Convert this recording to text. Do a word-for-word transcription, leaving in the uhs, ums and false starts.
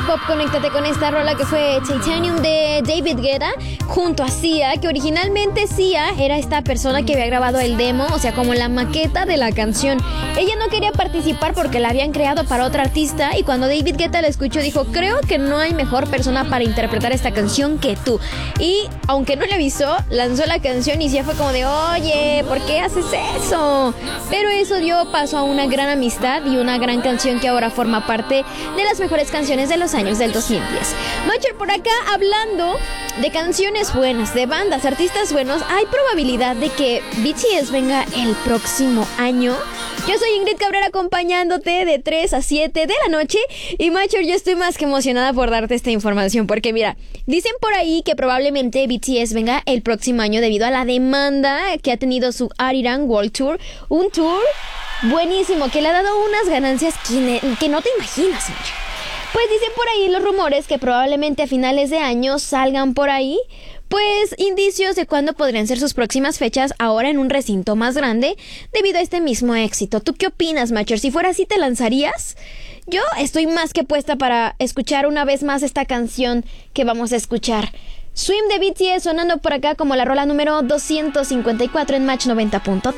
K-pop, conéctate con esta rola que fue Titanium de David Guetta junto a Sia, que originalmente Sia era esta persona que había grabado el demo, o sea, como la maqueta de la canción. Ella no quería participar porque la habían creado para otra artista, y cuando David Guetta la escuchó dijo, creo que no hay mejor persona para interpretar esta canción que tú. Y aunque no le avisó, lanzó la canción y Sia fue como de, oye, ¿por qué haces eso? Pero eso dio paso a una gran amistad y una gran canción que ahora forma parte de las mejores canciones de los años del dos mil diez. Macher, por acá hablando de canciones buenas, de bandas, artistas buenos, ¿hay probabilidad de que B T S venga el próximo año? Yo soy Ingrid Cabrera acompañándote de tres a siete de la noche, y Macher, yo estoy más que emocionada por darte esta información porque mira, dicen por ahí que probablemente B T S venga el próximo año debido a la demanda que ha tenido su Ariran World Tour, un tour buenísimo que le ha dado unas ganancias que, que no te imaginas, Macher. Pues dicen por ahí los rumores que probablemente a finales de año salgan por ahí pues indicios de cuándo podrían ser sus próximas fechas ahora en un recinto más grande debido a este mismo éxito. ¿Tú qué opinas, Macher? Si fuera así, ¿te lanzarías? Yo estoy más que puesta para escuchar una vez más esta canción que vamos a escuchar. Swim de B T S sonando por acá como la rola número doscientos cincuenta y cuatro en Match noventa punto tres.